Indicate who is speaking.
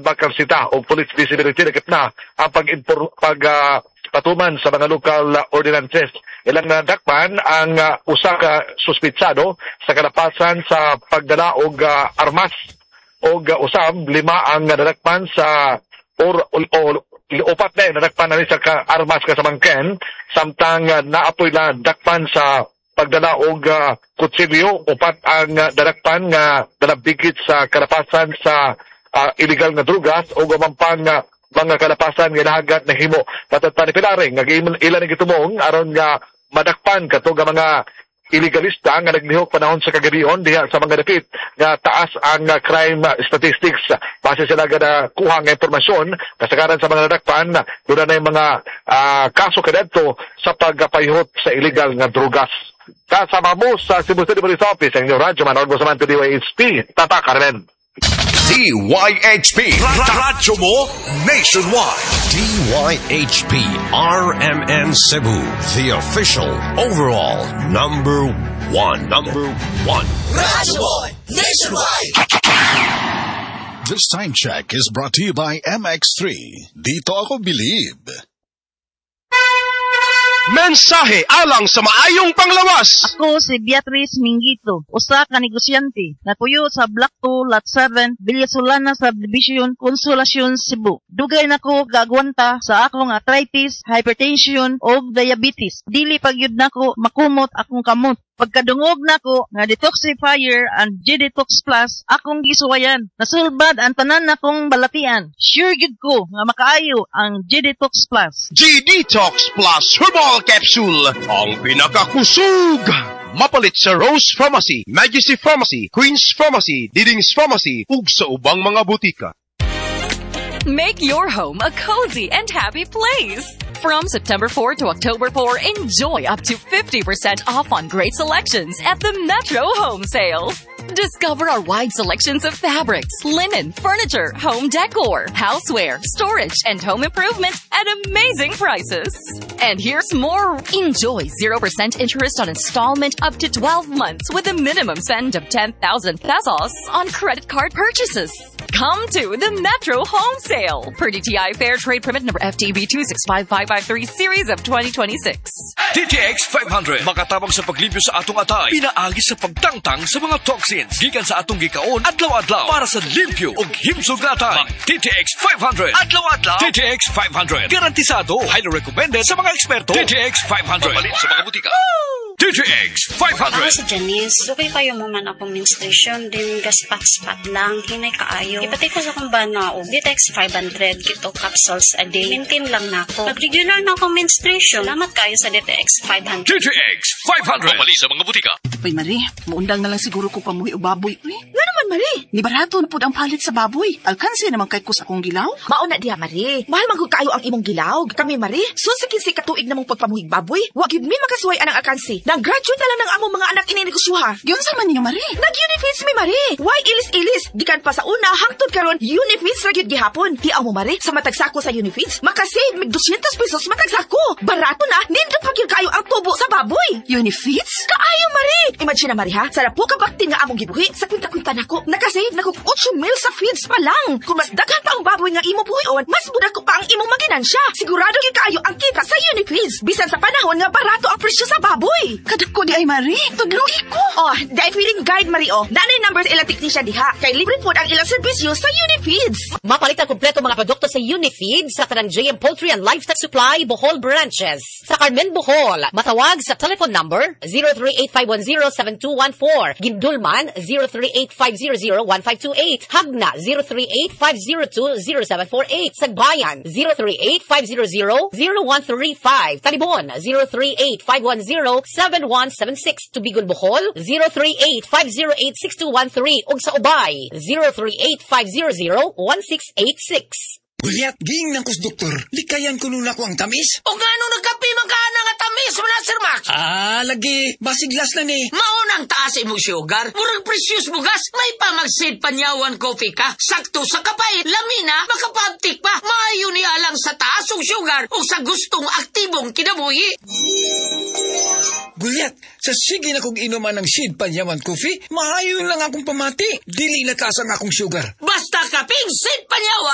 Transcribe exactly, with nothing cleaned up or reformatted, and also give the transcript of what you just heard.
Speaker 1: makarsita o police visibility na na ang pag-impor, pag uh, patuman sa mga local uh, ordinances. Ilang nadakpan ang uh, usa ka suspitsado sa kalapasan sa pagdala og uh, armas og uh, usab lima ang nadakpan sa or, or, or upat na nadakpan na sa ka armas kasamangken samtang uh, naapoy na dakpan sa pagdala og uh, kutsilyo. Upat ang uh, nadakpan nga dalabigit sa kalapasan sa uh, illegal nga drugas o gumampang uh, mga kalapasan nga nahagat na himo patatan ni Pilaring nga ilan nga gitumong aron nga madakpan kato nga mga illegalista nga naglihok panahon sa kagabion diha sa mga dapit nga taas ang uh, crime uh, statistics base sila nga kuha nga impormasyon kasagaran sa mga nadakpan doon na yung mga uh, kaso kadadto sa pagpahihot sa illegal nga drugas. Kasama mo sa Cebu City Police Office ang inyong radyo man o sa man to D Y H P Tata Carmen.
Speaker 2: D Y H P Radyo mo nationwide. D Y H P R M N Cebu, the official overall number one. Number one.
Speaker 3: Radyo mo nationwide.
Speaker 4: This time check is brought to you by M X three. Dito ako believe.
Speaker 5: Mensahe alang sa maayong panglawas.
Speaker 6: Ako si Beatrice Mingito, usa ka negosyante, napuyo sa Block two, Lot seven, Villasolana Subdivision, Consolacion, Cebu. Dugay nako gagwanta sa akong arthritis, hypertension, o diabetes. Dili pagyud nako makumot akong kamot. Pagkadungog nako nga detoxifier and G-Detox Plus akong gisuwayan. Nasulbad ang tanan nakong balatian. Sure gid ko nga makaayo ang G-Detox Plus.
Speaker 5: G-Detox Plus Herbal Capsule, ang pinakakusog. Mapalit sa Rose Pharmacy, Majesty Pharmacy, Queen's Pharmacy, Diding's Pharmacy, ug sa ubang mga butika.
Speaker 7: Make your home a cozy and happy place. From September fourth to October fourth, enjoy up to fifty percent off on great selections at the Metro Home Sale. Discover our wide selections of fabrics, linen, furniture, home decor, houseware, storage, and home improvement at amazing prices. And here's more. Enjoy zero percent interest on installment up to twelve months with a minimum spend of ten thousand pesos on credit card purchases. Come to the Metro Home Sale per D T I Fair Trade Permit number F T B two six five five five three series of twenty twenty-six.
Speaker 2: D T X five hundred makatabang sa paglibyo sa atong atay, pinaagi sa pagtangtang sa mga toxins gikan sa atong gikaon adlaw-adlaw para sa limpyo ug himsog nga atay. D T X five hundred adlaw-adlaw. D T X five hundred garantisado, highly recommended sa mga eksperto. D T X five hundred mabalin sa mga butika. D T X five hundred.
Speaker 8: Ako si Janice. Dugay kayo mo man akong menstruation, din gaspat-spat lang, hinay kaayo. Ipatay ko sa kong bana o D T X five hundred, kito capsules a day. Maintain lang na ako. Pag-regular na akong menstruation, salamat kayo sa D T X five hundred.
Speaker 2: D T X five hundred. Mabalin sa mga butika.
Speaker 9: Uy, Marie, maundang na lang siguro ko pamuhi o baboy. Uy, nga naman, Marie. Ni barato na po ang palit sa baboy. Alkansi naman kay ko sa akong gilaw.
Speaker 10: Mauna diha, Marie. Mahal magod kayo ang imong gilaw. Kami, Marie, susikin si katuig namong pagpamuhig baboy. Wa gyud mi makasuway anang alkansi. Nag-graduate na lang ng among mga anak ininegosyoha.
Speaker 9: Yun sa man ninyo, Marie.
Speaker 10: Nag-Unifeeds mi, Marie. Why ilis-ilis? Gikan pa sa una, hangtod karon Unifeeds ra gyud gihapon. Hiaw mo, Marie, sa matagsako sa Unifeeds, makasave mig two hundred pesos matagsako. Barato na, nindot pa gyud kayo ang tubo sa baboy.
Speaker 9: Unifeeds?
Speaker 10: Kaayo, Marie. Imagine na, Marie, ha? Sa po ka bakti nga among gibuhi, sa kwinta-kwinta nako, nakasave nako eight mil sa feeds pa lang. Kung mas daghan pa ang baboy nga imo buhion, mas budak ko pa ang imong maginansya. Sigurado gyud kayo ang kita sa Unifeeds. Bisan sa panahon nga barato ang presyo sa baboy.
Speaker 9: Kadako di ay, Marie. Tudluin ko.
Speaker 10: Oh, dahil feeling guide, Marie, oh. Nanay numbers ilang technician diha. Kay libre po ang ilang serbisyo sa Unifeeds.
Speaker 11: Mapalit ang kompleto mga produkto sa Unifeeds sa tanang J M Poultry and Livestock Supply, Bohol branches. Sa Carmen, Bohol, matawag sa telephone number zero three eight five one zero seven two one four. Gindulman, zero three eight five zero zero one five two eight. Hagna, zero three eight five zero two zero seven four eight. Sagbayan, zero three eight five zero zero zero one three five. Talibon, zero three eight five one zero seven one seven six. Tubigol, Bohol, zero three eight five zero eight six two one three. Ug sa Ubay, zero three eight five zero zero one six eight six.
Speaker 3: Buliat, ging ng kus doktor. Likayan ko nula ko ang tamis.
Speaker 12: O nga nung nagkapi magkana nga tamis mo na, Sir Max?
Speaker 3: Ah, lagi. Basiglas na ni.
Speaker 12: Maunang taas mo sugar. Murag precious bugas. May pamagsid panyawan coffee ka. Sakto sa kapait. Lamina, makapabtik pa. Maayo niya lang sa taas ng sugar o sa gustong aktibong kinabuhi.
Speaker 3: Buliat, sa sige na kong inuman ng Sid Panyaman Coffee, maayo lang akong pamati. Dili natasan akong sugar.
Speaker 12: Basta kaping Sid Panyawan.